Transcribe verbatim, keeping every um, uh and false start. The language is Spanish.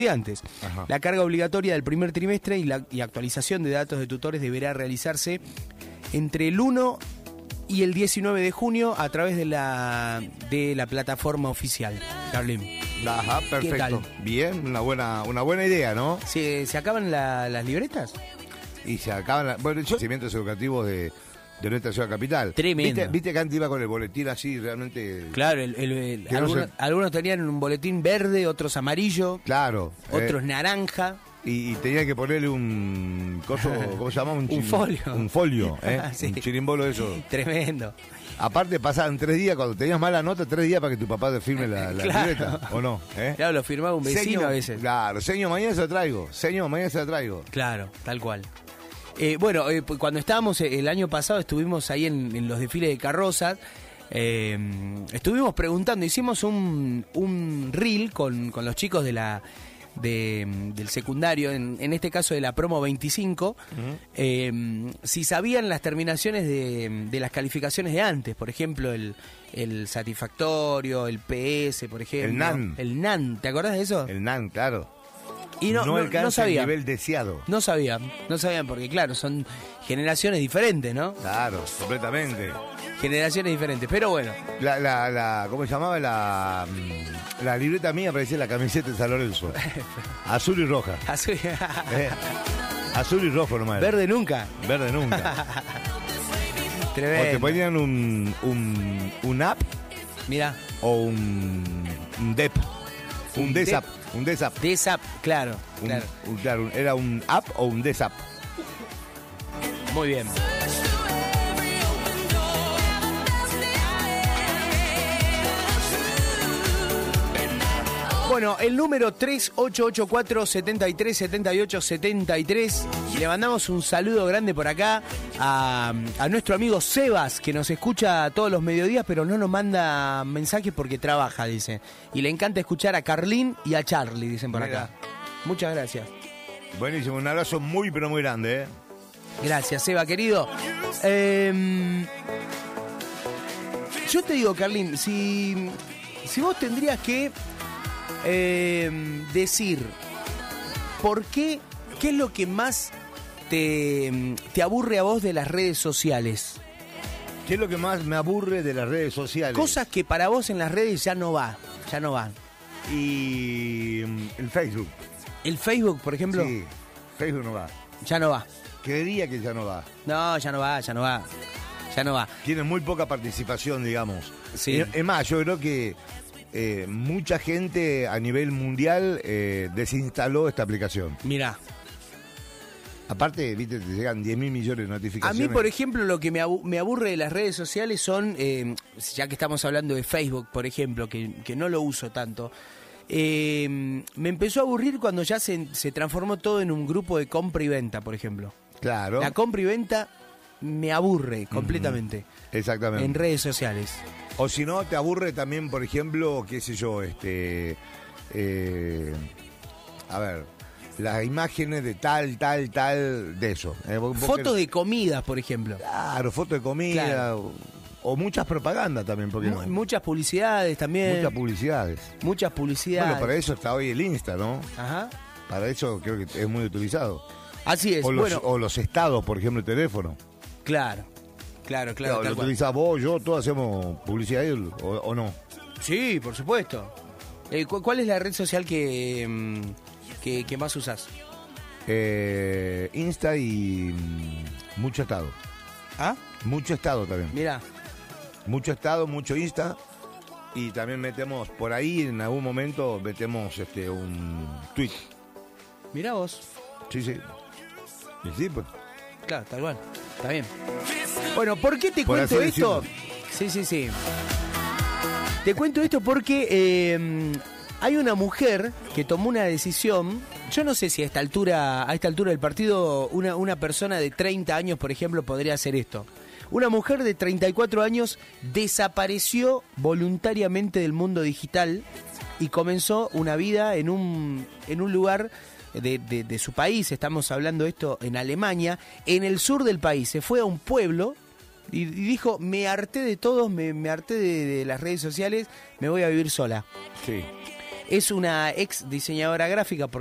estudiantes. Ajá. La carga obligatoria del primer trimestre y la y actualización de datos de tutores deberá realizarse entre el uno y el diecinueve de junio a través de la de la plataforma oficial. Carlín. Ajá, perfecto. tal? Bien, una buena, una buena idea, ¿no? ¿Se, se acaban la- las libretas? Y se acaban, la- bueno, yo cimientos educativos de, de nuestra ciudad capital. Tremendo. ¿Viste, viste que antes iba con el boletín así, realmente? Claro, el- el- el- Que no algunos, se- algunos tenían un boletín verde, otros amarillo, Claro. otros eh, naranja. y, y tenía que ponerle un coso, ¿cómo se llama? Un, Un chin- folio. Un folio, ¿eh? Sí. Un chirimbolo de eso. Tremendo. Aparte pasaban tres días, cuando tenías mala nota, tres días para que tu papá te firme la, la Claro. libreta, ¿o no? ¿Eh? Claro, lo firmaba un vecino Señor, a veces. Claro, señor, mañana se lo traigo. Señor, mañana se lo traigo. Claro, tal cual. Eh, bueno, eh, pues cuando estábamos eh, el año pasado, estuvimos ahí en, en los desfiles de carrozas, eh, estuvimos preguntando, hicimos un, un reel con, con los chicos de la de, del secundario, en, en este caso de la promo veinticinco, Uh-huh. eh, si sabían las terminaciones de, de las calificaciones de antes, por ejemplo, el, el satisfactorio, el P S, por ejemplo. El NAN. El NAN, ¿te acordás de eso? El NAN, claro. Y no, no, alcanza no sabía. el nivel deseado. No sabían, no sabían porque claro, son generaciones diferentes, ¿no? Claro, completamente. Generaciones diferentes, pero bueno. La, la, la, ¿cómo se llamaba? La, mm, la libreta mía parecía la camiseta de San Lorenzo. Azul y roja. Azul- Eh, Azul y rojo nomás. Verde nunca. Verde nunca. O te Tremendo. ponían un, un, un app Mirá, o un, un D E P. Un Un D E S A D P. Un D E S A P. de esa, claro, Un- claro. un- claro, un- era un app o un D E S A P. Muy bien. Bueno, el número tres ocho ocho cuatro, siete tres, siete ocho, siete tres. Le mandamos un saludo grande por acá a, a nuestro amigo Sebas, que nos escucha todos los mediodías, pero no nos manda mensajes porque trabaja, dice. Y le encanta escuchar a Carlín y a Charlie, dicen por Mira. acá. Muchas gracias. Buenísimo, un abrazo muy, pero muy grande, ¿eh? Gracias, Seba, querido. Eh, yo te digo, Carlín, si, si vos tendrías que eh, decir por qué, qué es lo que más te, te aburre a vos de las redes sociales. ¿Qué es lo que más me aburre de las redes sociales? Cosas que para vos en las redes ya no va, ya no van. Y mm, el Facebook. El Facebook, por ejemplo, Sí, Facebook no va. ya no va. Creería que ya no va. No, ya no va, ya no va. Ya no va. Tiene muy poca participación, digamos. Sí. Es es más, yo creo que eh, mucha gente a nivel mundial eh, desinstaló esta aplicación. Mirá. Aparte, viste, te llegan diez mil millones de A notificaciones. mí, por ejemplo, lo que me, abu- me aburre de las redes sociales son, eh, ya que estamos hablando de Facebook, por ejemplo, que, que no lo uso tanto, eh, me empezó a aburrir cuando ya se, se transformó todo en un grupo de compra y venta, por ejemplo. Claro. La compra y venta me aburre completamente Exactamente. en redes sociales. O si no, te aburre también, por ejemplo, qué sé yo, este... eh, a ver, las imágenes de tal, tal, tal, de eso. Eh, vos- vos Fotos querés- de comidas, por ejemplo. Claro, fotos de comida, Claro. o, o muchas propagandas también, porque Mu- Muchas publicidades también. muchas publicidades. Muchas publicidades. Bueno, para eso está hoy el Insta, ¿no? Ajá. Para eso creo que es muy utilizado. Así es. O los, bueno, o los estados, por ejemplo, el teléfono. claro. Claro, claro. Claro, tal lo cual. utilizás vos, yo, todos hacemos publicidad ahí, o, o no. Sí, por supuesto. Eh, cu- ¿Cuál es la red social que, mm, que, que más usás? Eh, Insta y mm, mucho estado. ¿Ah? Mucho estado también. Mira, Mucho estado, mucho Insta. Y también metemos por ahí, en algún momento, metemos este un tweet. mira vos. Sí, sí. Y sí, pues. Claro, tal cual. Está bien. Bueno, ¿por qué te Por cuento así esto? Sí, sí, sí. Te cuento esto porque eh, hay una mujer que tomó una decisión. Yo no sé si a esta altura, a esta altura del partido, una, una persona de treinta años, por ejemplo, podría hacer esto. Una mujer de treinta y cuatro años desapareció voluntariamente del mundo digital y comenzó una vida en un, en un lugar de, de, de su país. Estamos hablando de esto en Alemania, en el sur del país. Se fue a un pueblo y, y dijo, me harté de todos, me, me harté de, de las redes sociales, me voy a vivir sola. Sí. es una ex diseñadora gráfica,